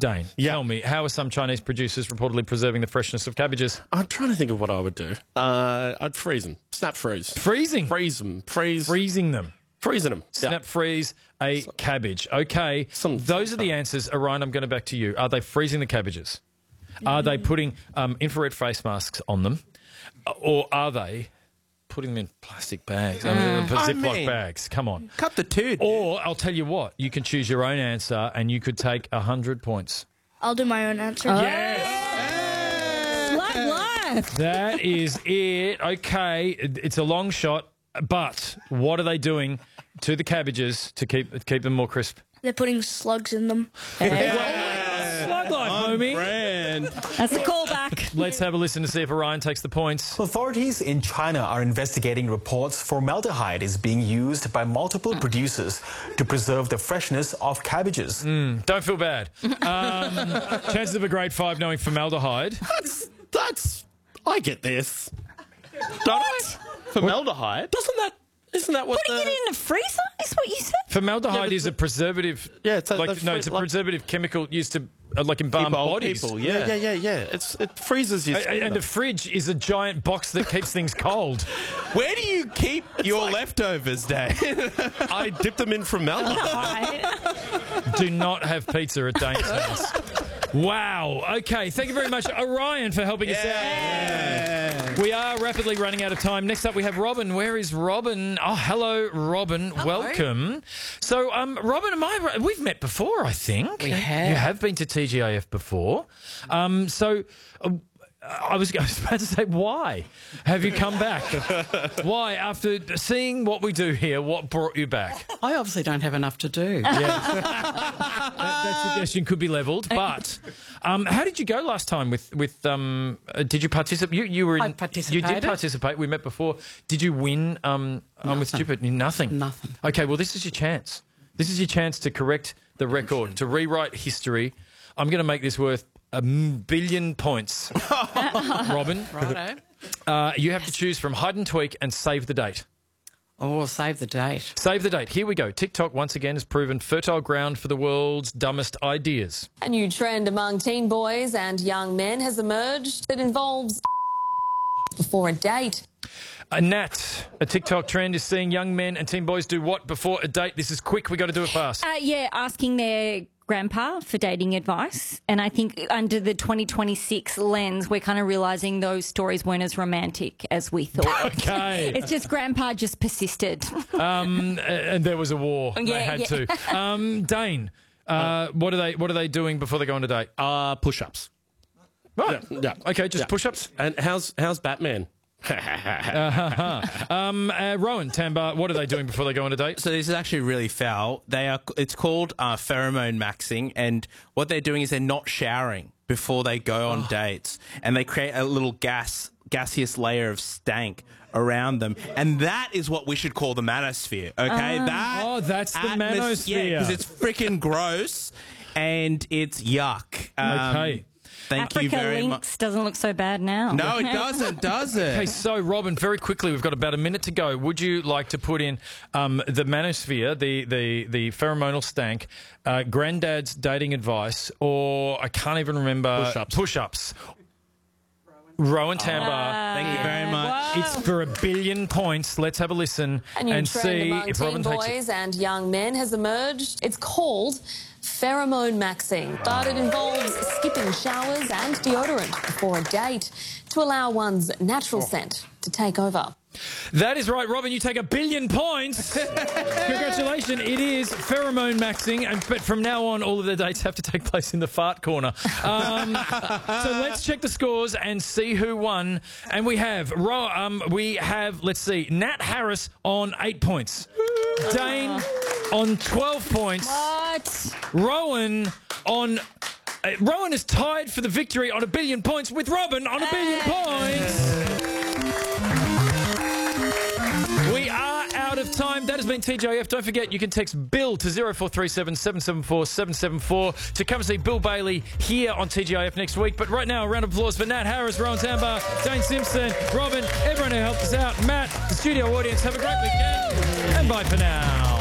Dane, tell me, how are some Chinese producers reportedly preserving the freshness of cabbages? I'm trying to think of what I would do. I'd freeze them. Snap freeze. Freezing? Freeze them. Freezing them. Freezing them. Snap freeze a cabbage. Okay, those are the answers. Orion, I'm going to back to you. Are they freezing the cabbages? Are they putting infrared face masks on them? Or are they putting them in plastic bags, Ziploc bags? Come on. Cut the turd. Or I'll tell you what, you can choose your own answer and you could take 100 points. I'll do my own answer. Yes! Love life. That is it. Okay, it's a long shot, but what are they doing to the cabbages to keep them more crisp? They're putting slugs in them. Slug life, homie. Brand. That's a callback. Let's have a listen to see if Orion takes the points. Authorities in China are investigating reports formaldehyde is being used by multiple producers to preserve the freshness of cabbages. Don't feel bad. Chances of a grade 5 knowing formaldehyde. That's. I get this. Don't I? Formaldehyde. Isn't that what? Putting it in a freezer is what you said? Formaldehyde is a preservative. Yeah, it's it's a preservative chemical used to embalm bodies. People. Yeah. It freezes you. And a fridge is a giant box that keeps things cold. Where do you keep your leftovers, Dave? I dip them in formaldehyde. Do not have pizza at Dane's house. Wow. Okay. Thank you very much, Orion, for helping us out. We are rapidly running out of time. Next up, we have Robin. Where is Robin? Oh, hello, Robin. Hello. Welcome. So, Robin, we've met before, I think. We have. You have been to TGIF before. I was about to say, why have you come back? Why, after seeing what we do here, what brought you back? I obviously don't have enough to do. Yeah. that suggestion could be levelled. But how did you go last time with did you participate? You were in, I participated. You did participate. We met before. Did you win with Stupid? Nothing. Nothing. Okay, well, this is your chance. This is your chance to correct the record, to rewrite history. I'm going to make this worth 1 billion points. Robin. Righto. You have to choose from hide and tweak and save the date. Oh, save the date. Save the date. Here we go. TikTok once again has proven fertile ground for the world's dumbest ideas. A new trend among teen boys and young men has emerged that involves before a date. Nat, a TikTok trend is seeing young men and teen boys do what before a date? This is quick. We got to do it fast. Asking their grandpa for dating advice. And I think under the 2026 lens, we're kind of realising those stories weren't as romantic as we thought. Okay. It's just grandpa just persisted. And there was a war. They had to. Dane, what are they doing before they go on a date? Push-ups. Right. Yeah. Okay, just push-ups. And how's Batman? Rowan, Tambar, what are they doing before they go on a date? So this is actually really foul. It's called pheromone maxing, and what they're doing is they're not showering before they go on dates, and they create a little gaseous layer of stank around them, and that is what we should call the manosphere. Okay, that's the manosphere because it's freaking gross and it's yuck. Okay. Thank Africa you very Lynx much. Doesn't look so bad now. No, it doesn't, does it? Okay, so Robin, very quickly, we've got about a minute to go. Would you like to put in the manosphere, the pheromonal stank, granddad's dating advice, or I can't even remember push-ups. Rowan Tambar. Thank you very much. It's for 1 billion points. Let's have a listen A new and trend see among if teen Robin takes it. boys and young men has emerged. It's called pheromone maxing, but it involves skipping showers and deodorant before a date to allow one's natural scent to take over. That is right, Robin. You take 1 billion points. Congratulations. It is pheromone maxing, but from now on, all of the dates have to take place in the fart corner. So let's check the scores and see who won. And we have, let's see, Nat Harris on 8 points. Dane on 12 points. What? Rowan is tied for the victory on 1 billion points with Robin on 1 billion points. We are out of time. That has been TGIF. Don't forget, you can text Bill to 0437 774 774 to come and see Bill Bailey here on TGIF next week. But right now, a round of applause for Nat Harris, Rowan Tambar, Dane Simpson, Robin, everyone who helped us out, Matt, the studio audience. Have a great weekend, and bye for now.